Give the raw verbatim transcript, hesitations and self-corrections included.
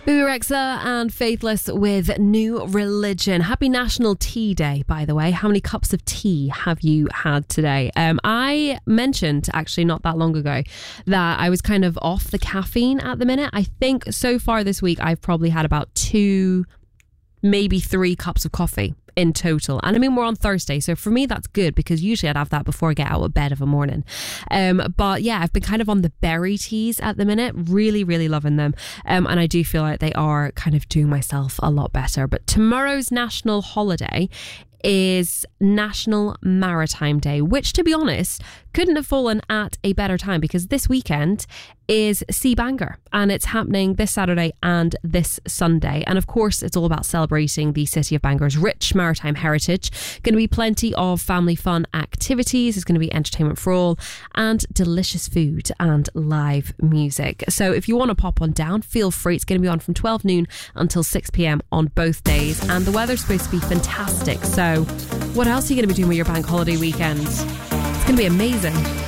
Bebe Rexha and Faithless with New Religion. Happy National Tea Day, by the way. How many cups of tea have you had today? Um, I mentioned, actually not that long ago, that I was kind of off the caffeine at the minute. I think so far this week I've probably had about two, maybe three cups of coffee in total. And I mean, we're on Thursday, so for me that's good, because usually I'd have that before I get out of bed of a morning. Um, but yeah, I've been kind of on the berry teas at the minute, really, really loving them. Um, and I do feel like they are kind of doing myself a lot better. But tomorrow's national holiday is National Maritime Day, which, to be honest, couldn't have fallen at a better time, because this weekend is Sea Banger and it's happening this Saturday and this Sunday. And of course, it's all about celebrating the city of Bangor's rich maritime heritage. Going to be plenty of family fun activities. There's going to be entertainment for all and delicious food and live music. So if you want to pop on down, feel free. It's going to be on from twelve noon until six p.m. on both days. And the weather's supposed to be fantastic. So what else are you going to be doing with your bank holiday weekend? It's going to be amazing.